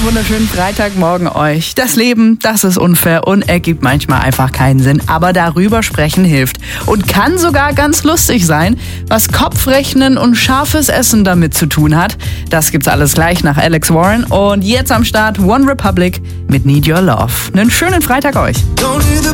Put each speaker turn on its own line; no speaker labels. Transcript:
wunderschönen Freitagmorgen euch. Das Leben, das ist unfair und ergibt manchmal einfach keinen Sinn. Aber darüber sprechen hilft. Und kann sogar ganz lustig sein. Was Kopfrechnen und scharfes Essen damit zu tun hat, das gibt's alles gleich nach Alex Warren. Und jetzt am Start One Republic mit Need Your Love. Einen schönen Freitag euch.